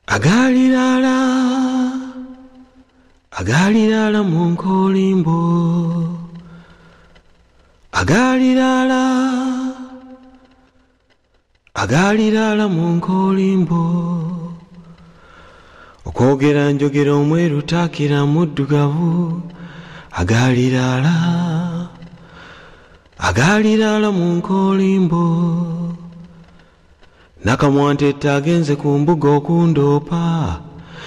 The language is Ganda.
Agalilala, agalilala mu nkolimbo, agalilala, agalilala mu nkolimbo, okwogera njogera omweru taakira muddugavu, agalilala, agalilala mu nkolimbo. Nakamwantette agenze ku mbuga okundoopa,